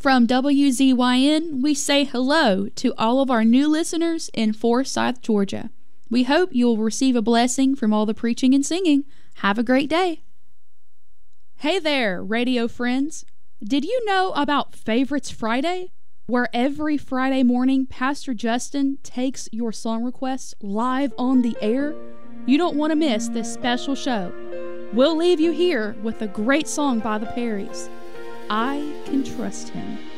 From WZYN, we say hello to all of our new listeners in Forsyth, Georgia. We hope you will receive a blessing from all the preaching and singing. Have a great day. Hey there, radio friends. Did you know about Favorites Friday, where every Friday morning Pastor Justin takes your song requests live on the air? You don't want to miss this special show. We'll leave you here with a great song by the Perrys, I Can Trust Him.